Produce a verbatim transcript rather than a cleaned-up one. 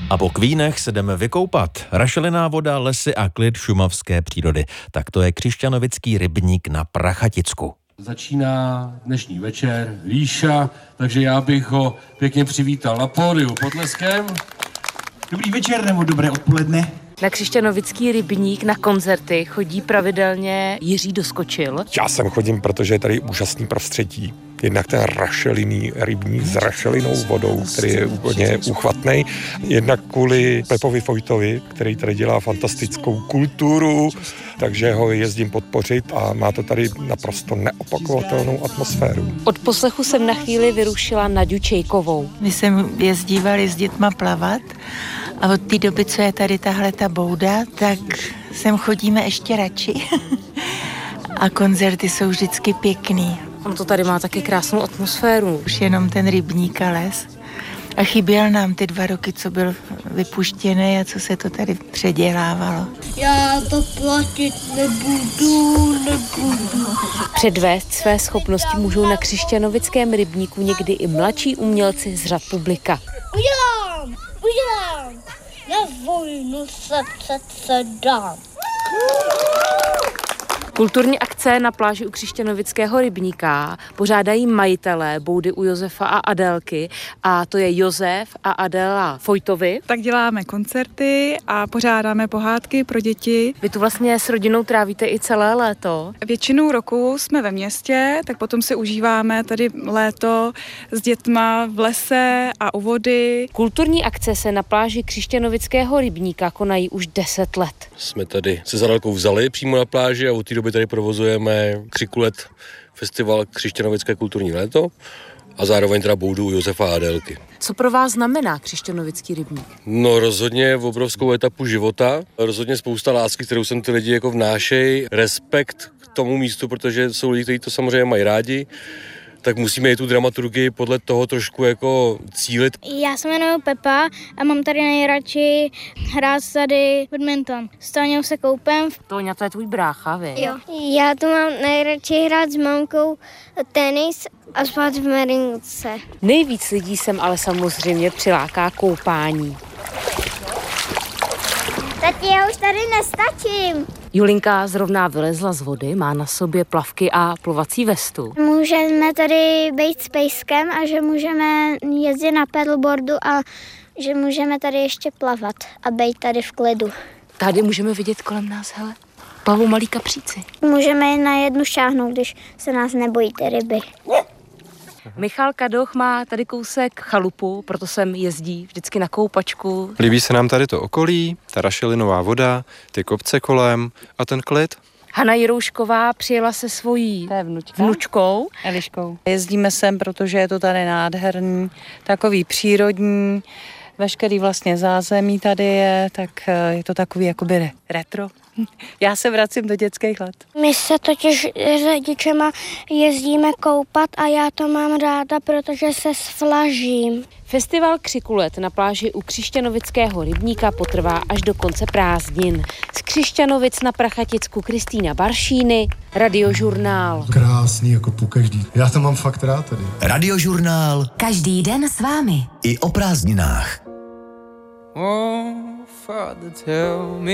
A po Kvínech se jdeme vykoupat. Rašeliná voda, lesy a klid šumavské přírody. Tak to je křišťanovický rybník na Prachaticku. Začíná dnešní večer Líša, takže já bych ho pěkně přivítal na pódiu potleskem. Dobrý večer nebo dobré odpoledne. Na křišťanovický rybník na koncerty chodí pravidelně Jiří Doskočil. Já sem chodím, protože je tady úžasný prostředí. Jednak ten rašelinný rybník s rašelinou vodou, který je úplně úchvatný. Jednak kvůli Pepovi Fojtovi, který tady dělá fantastickou kulturu, takže ho jezdím podpořit a má to tady naprosto neopakovatelnou atmosféru. Od poslechu jsem na chvíli vyrušila Naďu Čejkovou. My jsme jezdívali s dětma plavat a od té doby, co je tady tahle ta bouda, tak sem chodíme ještě radši. A koncerty jsou vždycky pěkný. On to tady má taky krásnou atmosféru. Už jenom ten rybník a les. A chyběl nám ty dva roky, co byl vypuštěný a co se to tady předělávalo. Já to platit nebudu, nebudu. Předvést své schopnosti můžou na křišťanovickém rybníku někdy i mladší umělci z řad publika. Udělám, udělám. Na vojnu se přece dám. Kulturní akce na pláži u křišťanovického rybníka pořádají majitelé boudy u Josefa a Adélky, a to je Josef a Adéla Fojtovi. Tak děláme koncerty a pořádáme pohádky pro děti. Vy tu vlastně s rodinou trávíte i celé léto. Většinou roku jsme ve městě, tak potom si užíváme tady léto s dětma v lese a u vody. Kulturní akce se na pláži křišťanovického rybníka konají už deset let. Jsme tady se Zadélkou vzali přímo na pláži a od té doby tady provozujeme Křikulet, festival Křišťanovické kulturní léto a zároveň teda boudu Josefa a Adélky. Co pro vás znamená křišťanovický rybník? No rozhodně v obrovskou etapu života, rozhodně spousta lásky, kterou jsem ty lidi jako vnášej, respekt k tomu místu, protože jsou lidi, kteří to samozřejmě mají rádi, tak musíme i tu dramaturgii podle toho trošku jako cílit. Já se jmenuji Pepa a mám tady nejradši hrát tady badminton. S Táňou se koupem. Tóňa, to je tvůj brácha, vy? Jo. Já tu mám nejradši hrát s mamkou tenis a spát v merince. Nejvíc lidí sem ale samozřejmě přiláká koupání. Tati, já už tady nestačím. Julinka zrovna vylezla z vody, má na sobě plavky a plovací vestu. Můžeme tady být s pejskem a že můžeme jezdit na paddleboardu a že můžeme tady ještě plavat a být tady v klidu. Tady můžeme vidět kolem nás, hele, plavou malí kapříci. Můžeme na jednu šáhnout, když se nás nebojí ty ryby. Michal Kadoch má tady kousek chalupu, proto sem jezdí vždycky na koupačku. Líbí se nám tady to okolí, ta rašelinová voda, ty kopce kolem a ten klid. Hana Jiroušková přijela se svojí vnučkou. Eliškou. Jezdíme sem, protože je to tady nádherný, takový přírodní, veškerý vlastně zázemí tady je, tak je to takový jakoby retro. Já se vracím do dětských let. My se totiž s rodičema jezdíme koupat a já to mám ráda, protože se sflažím. Festival Křikulet na pláži u křišťanovického rybníka potrvá až do konce prázdnin. Z Křišťanovic na Prachaticku Kristýna Baršíny, Radiožurnál. Krásný jako po každý. Já to mám fakt rád tady. Radiožurnál. Každý den s vámi. I o prázdninách. Oh, Father, tell me.